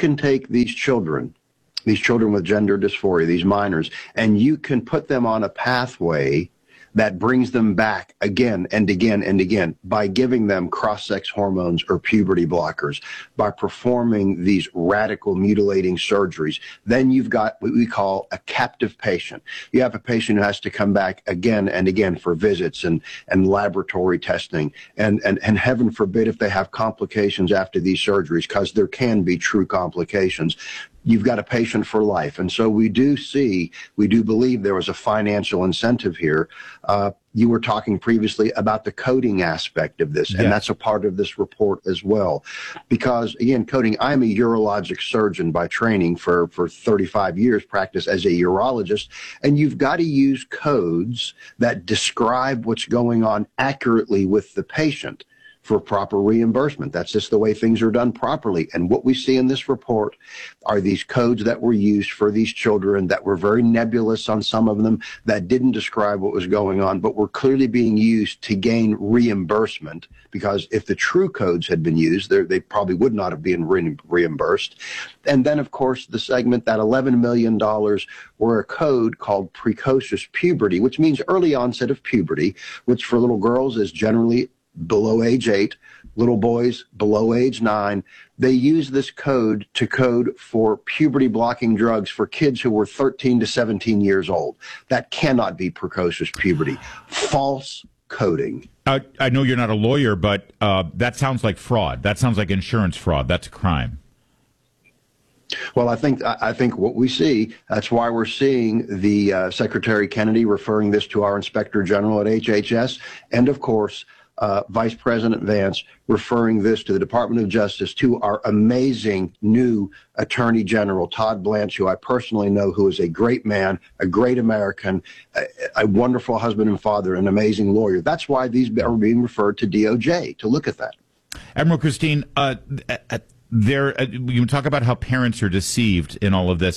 can take these children with gender dysphoria, these minors, and you can put them on a pathway that brings them back again and again and again by giving them cross-sex hormones or puberty blockers, by performing these radical mutilating surgeries. Then you've got what we call a captive patient. You have a patient who has to come back again and again for visits and laboratory testing. And heaven forbid if they have complications after these surgeries, because there can be true complications. You've got a patient for life. And so we do believe there was a financial incentive here. You were talking previously about the coding aspect of this, and that's a part of this report as well. Because, again, coding, I'm a urologic surgeon by training for 35 years, practice as a urologist, and you've got to use codes that describe what's going on accurately with the patient for proper reimbursement. That's just the way things are done properly. And what we see in this report are these codes that were used for these children that were very nebulous on some of them, that didn't describe what was going on, but were clearly being used to gain reimbursement, because if the true codes had been used, they probably would not have been reimbursed. And then, of course, the segment, that $11 million were a code called precocious puberty, which means early onset of puberty, which for little girls is generally below age 8, little boys below age 9. They use this code to code for puberty blocking drugs for kids who were 13 to 17 years old. That cannot be precocious puberty. False coding. I know you're not a lawyer, but that sounds like fraud. That sounds like insurance fraud. That's a crime. Well, I think what we see, that's why we're seeing the Secretary Kennedy referring this to our Inspector General at HHS, and of course, Vice President Vance referring this to the Department of Justice, to our amazing new Attorney General, Todd Blanche, who I personally know, who is a great man, a great American, a wonderful husband and father, an amazing lawyer. That's why these are being referred to DOJ to look at that. Admiral Christine, you talk about how parents are deceived in all of this.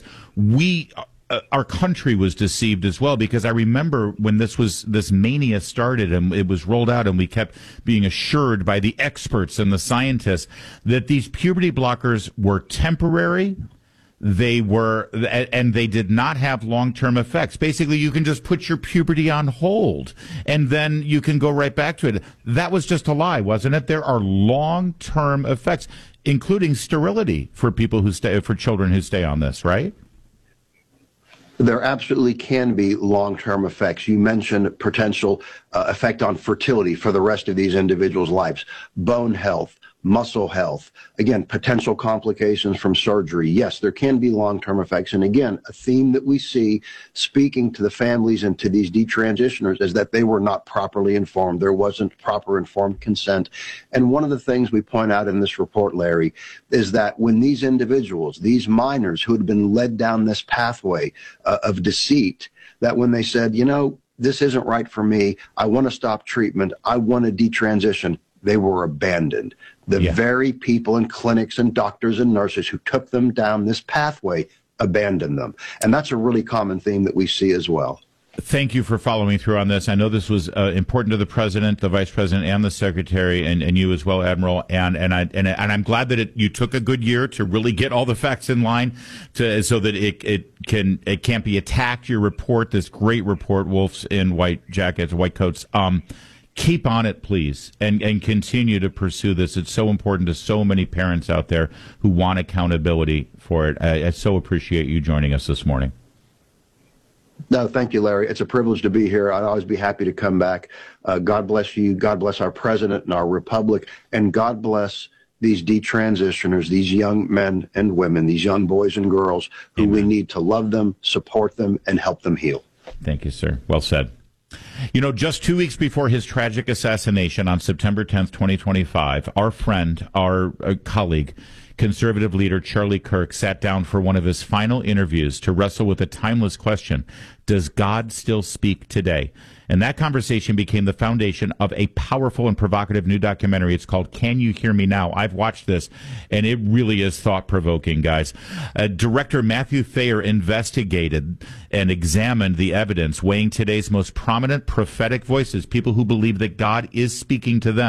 Our country was deceived as well, because I remember when this mania started and it was rolled out, and we kept being assured by the experts and the scientists that these puberty blockers were temporary. They did not have long-term effects. Basically, you can just put your puberty on hold and then you can go right back to it. That was just a lie, wasn't it? There are long-term effects, including sterility for children who stay on this, right? There absolutely can be long-term effects. You mentioned potential effect on fertility for the rest of these individuals' lives, bone health, muscle health, again, potential complications from surgery. Yes, there can be long-term effects. And again, a theme that we see speaking to the families and to these detransitioners is that they were not properly informed. There wasn't proper informed consent. And one of the things we point out in this report, Larry, is that when these individuals, these minors who had been led down this pathway of deceit, that when they said, this isn't right for me, I want to stop treatment, I want to detransition, they were abandoned. The very people in clinics and doctors and nurses who took them down this pathway abandoned them. And that's a really common theme that we see as well. Thank you for following through on this. I know this was important to the president, the vice president, and the secretary, and you as well, Admiral. And I'm glad that you took a good year to really get all the facts in line, so that it can't be attacked. Your report, this great report, Wolves in White Jackets, White Coats. Keep on it, please, and continue to pursue this. It's so important to so many parents out there who want accountability for it. I so appreciate you joining us this morning. No, thank you, Larry. It's a privilege to be here. I'd always be happy to come back. God bless you. God bless our president and our republic. And God bless these detransitioners, these young men and women, these young boys and girls who we need to love them, support them, and help them heal. Thank you, sir. Well said. Just 2 weeks before his tragic assassination on September 10th, 2025, our friend, our colleague, conservative leader Charlie Kirk sat down for one of his final interviews to wrestle with a timeless question: does God still speak today? And that conversation became the foundation of a powerful and provocative new documentary. It's called Can You Hear Me Now? I've watched this, and it really is thought-provoking, guys. Director Matthew Thayer investigated and examined the evidence, weighing today's most prominent prophetic voices, people who believe that God is speaking to them.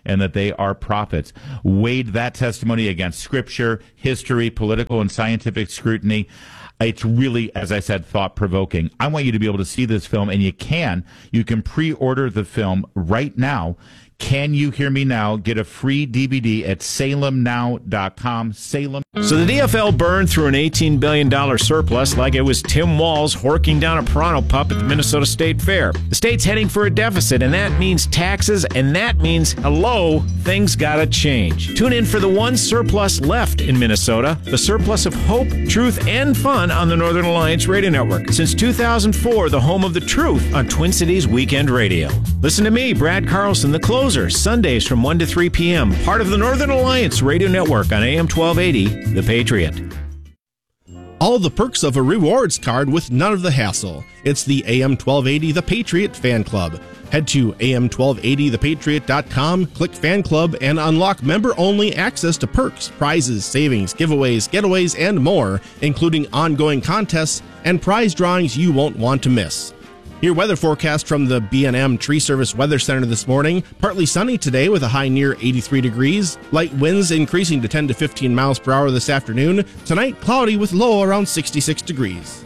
and that they are prophets. Weighed that testimony against Scripture, history, political and scientific scrutiny. It's really, as I said, thought-provoking. I want you to be able to see this film, and you can. You can pre-order the film right now. Can You Hear Me Now? Get a free DVD at salemnow.com. Salem. So the DFL burned through an $18 billion surplus like it was Tim Walz horking down a Pronto pup at the Minnesota State Fair. The state's heading for a deficit, and that means taxes, and that means, hello, things gotta change. Tune in for the one surplus left in Minnesota, the surplus of hope, truth, and fun on the Northern Alliance Radio Network. Since 2004, the home of the truth on Twin Cities Weekend Radio. Listen to me, Brad Carlson, the closer, Sundays from 1 to 3 p.m., part of the Northern Alliance Radio Network on AM 1280, The Patriot. All the perks of a rewards card with none of the hassle. It's the AM 1280 The Patriot Fan Club. Head to am1280thepatriot.com, click Fan Club, and unlock member-only access to perks, prizes, savings, giveaways, getaways, and more, including ongoing contests and prize drawings you won't want to miss. Your weather forecast from the B&M Tree Service Weather Center this morning. Partly sunny today with a high near 83 degrees. Light winds increasing to 10 to 15 miles per hour this afternoon. Tonight, cloudy with low around 66 degrees.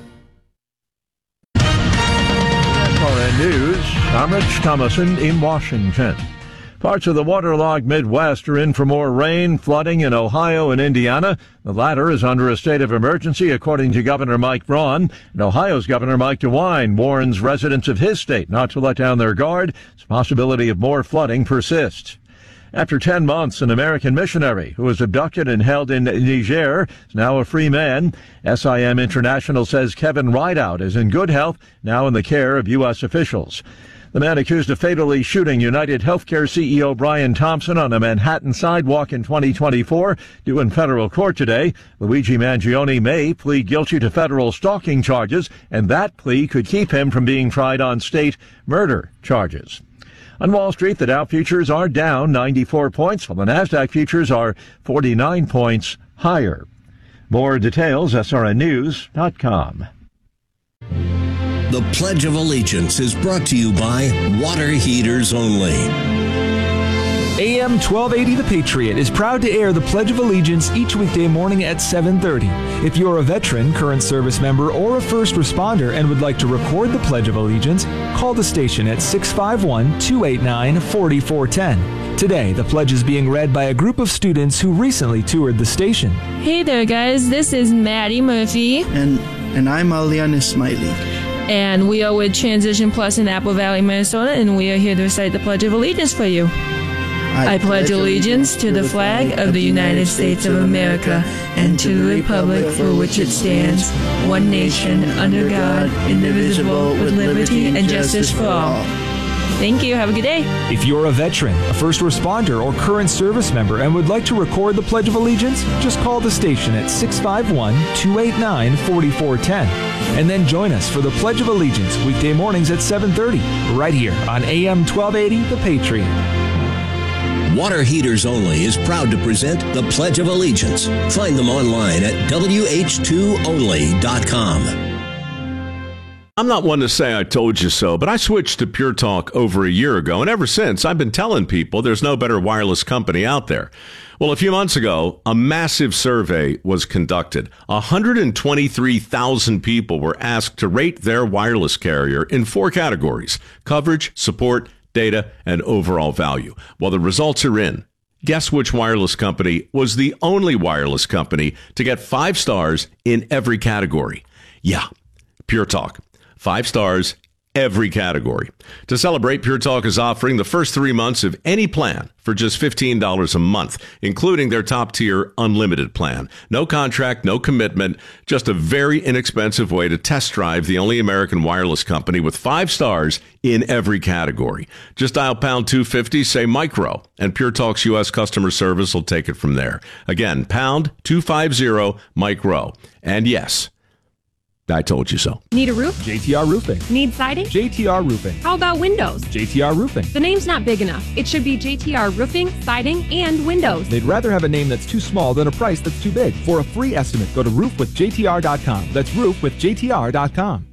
SRN News, I'm Rich Thomason in Washington. Parts of the waterlogged Midwest are in for more rain, flooding in Ohio and Indiana. The latter is under a state of emergency, according to Governor Mike Braun. And Ohio's Governor Mike DeWine warns residents of his state not to let down their guard as the possibility of more flooding persists. After 10 months, an American missionary who was abducted and held in Niger is now a free man. SIM International says Kevin Rideout is in good health, now in the care of U.S. officials. The man accused of fatally shooting United Healthcare CEO Brian Thompson on a Manhattan sidewalk in 2024, due in federal court today. Luigi Mangione may plead guilty to federal stalking charges, and that plea could keep him from being tried on state murder charges. On Wall Street, the Dow futures are down 94 points, while the Nasdaq futures are 49 points higher. More details, srnnews.com. The Pledge of Allegiance is brought to you by Water Heaters Only. AM 1280 The Patriot is proud to air the Pledge of Allegiance each weekday morning at 7:30. If you're a veteran, current service member, or a first responder and would like to record the Pledge of Allegiance, call the station at 651-289-4410. Today, the pledge is being read by a group of students who recently toured the station. Hey there, guys. This is Maddie Murphy. And I'm Aliana Smiley. And we are with Transition Plus in Apple Valley, Minnesota, and we are here to recite the Pledge of Allegiance for you. I pledge allegiance to the flag of the United States of America and to the republic for which it stands, one nation, under God, indivisible, with liberty and justice for all. Thank you. Have a good day. If you're a veteran, a first responder, or current service member and would like to record the Pledge of Allegiance, just call the station at 651-289-4410. And then join us for the Pledge of Allegiance weekday mornings at 7:30, right here on AM 1280 The Patriot. Water Heaters Only is proud to present the Pledge of Allegiance. Find them online at wh2only.com. I'm not one to say I told you so, but I switched to Pure Talk over a year ago, and ever since, I've been telling people there's no better wireless company out there. Well, a few months ago, a massive survey was conducted. 123,000 people were asked to rate their wireless carrier in 4 categories: coverage, support, data, and overall value. Well, the results are in. Guess which wireless company was the only wireless company to get 5 stars in every category? Yeah, Pure Talk. 5 stars, every category. To celebrate, Pure Talk is offering the first 3 months of any plan for just $15 a month, including their top-tier unlimited plan. No contract, no commitment, just a very inexpensive way to test drive the only American wireless company with 5 stars in every category. Just dial pound 250, say micro, and Pure Talk's U.S. customer service will take it from there. Again, pound 250 micro. And yes, I told you so. Need a roof? JTR Roofing. Need siding? JTR Roofing. How about windows? JTR Roofing. The name's not big enough. It should be JTR Roofing, Siding, and Windows. They'd rather have a name that's too small than a price that's too big. For a free estimate, go to roofwithjtr.com. That's roofwithjtr.com.